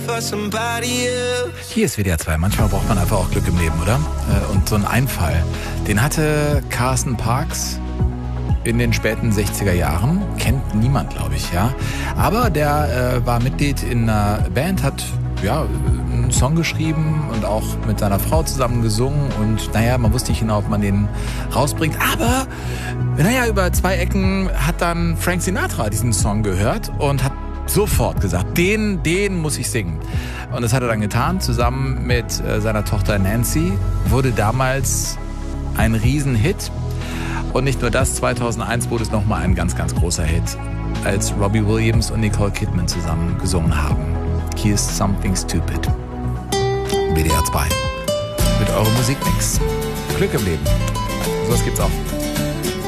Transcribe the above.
for somebody else. Hier ist WDR 2. Manchmal braucht man einfach auch Glück im Leben, oder? Und so ein Einfall, den hatte Carson Parks in den späten 60er Jahren. Kennt niemand, glaube ich, ja. Aber der war Mitglied in einer Band, hat einen Song geschrieben und auch mit seiner Frau zusammen gesungen. Und man wusste nicht genau, ob man den rausbringt. Aber, über 2 Ecken hat dann Frank Sinatra diesen Song gehört und hat sofort gesagt, den muss ich singen. Und das hat er dann getan, zusammen mit seiner Tochter Nancy. Wurde damals ein Riesenhit. Und nicht nur das, 2001 wurde es nochmal ein ganz, ganz großer Hit, als Robbie Williams und Nicole Kidman zusammen gesungen haben. Hier ist Something Stupid. WDR 2. Mit eurem Musikmix. Glück im Leben. Sowas gibt's auch.